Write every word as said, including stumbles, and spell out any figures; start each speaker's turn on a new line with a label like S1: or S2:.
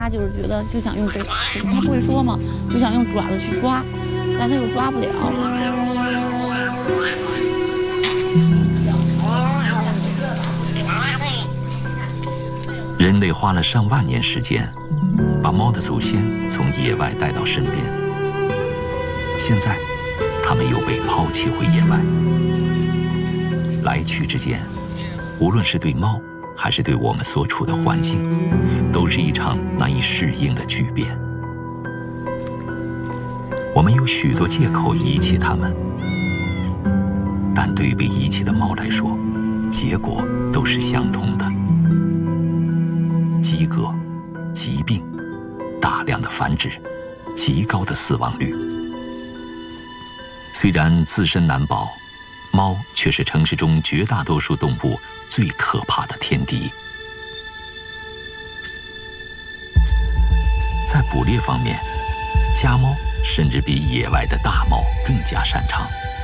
S1: 他就是觉得就想用这，他不会说嘛，就想用爪子去抓，但他又抓不了。
S2: 人类花了上万年时间，把猫的祖先从野外带到身边，现在，它们又被抛弃回野外。来去之间，无论是对猫，还是对我们所处的环境，都是一场难以适应的巨变。我们有许多借口遗弃它们，但对于被遗弃的猫来说，结果都是相同的：饥饿、疾病、大量的繁殖、极高的死亡率。虽然自身难保，猫却是城市中绝大多数动物最可怕的天敌。在捕猎方面，家猫甚至比野外的大猫更加擅长。